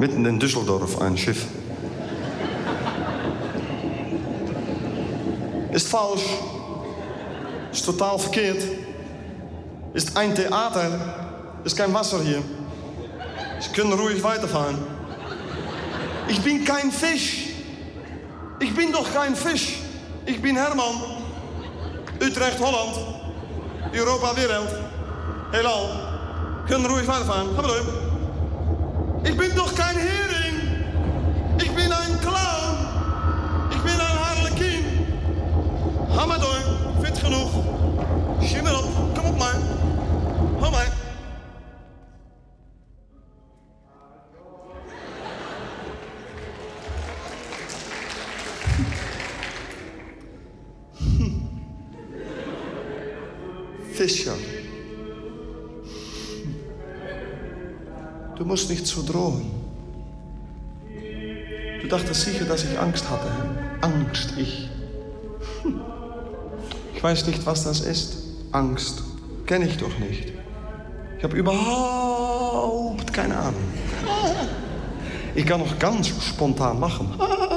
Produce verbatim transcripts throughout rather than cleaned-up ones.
Mitten in Düsseldorf ein Schiff. Ist falsch. Ist total verkehrt. Ist ein Theater. Ist kein Wasser hier. Sie können ruhig weiterfahren. Ich bin kein Fisch. Ich bin doch kein Fisch. Ich bin Herman. Utrecht, Holland. Europa, Wereld. Heelal. Können ruhig weiterfahren. Ga maar door. Ich bin doch kein Hering. Ich bin ein Clown. Ich bin ein Harlekin. Ga maar door. Fit genoeg. Schimmer op. Kom op maar. Hou maar. Fischer. Du musst nicht so drohen. Du dachtest sicher, dass ich Angst hatte. Angst, ich. Ich weiß nicht, was das ist. Angst. Kenne ich doch nicht. Ich habe überhaupt keine Ahnung. Ich kann noch ganz spontan lachen.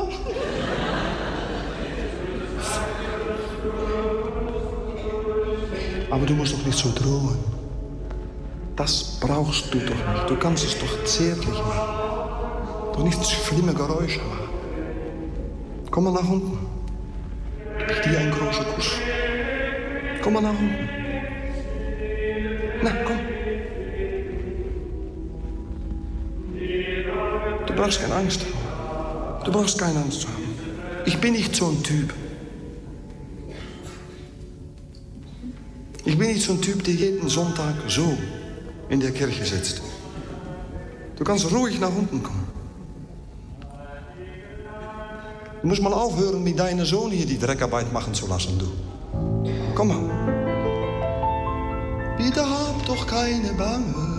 Aber du musst doch nicht so drohen. Das brauchst du doch nicht. Du kannst es doch zärtlich machen. Doch nicht schlimme Geräusche machen. Komm mal nach unten. Gib ich dir einen großen Kuss. Komm mal nach unten. Na, komm. Du brauchst keine Angst haben. Du brauchst keine Angst zu haben. Ich bin nicht so ein Typ. Ich bin nicht so ein Typ, der jeden Sonntag so in der Kirche sitzt. Du kannst ruhig nach unten kommen. Du musst mal aufhören, mit deinem Sohn hier die Dreckarbeit machen zu lassen, du. Komm mal. Bitte hab doch keine Bange.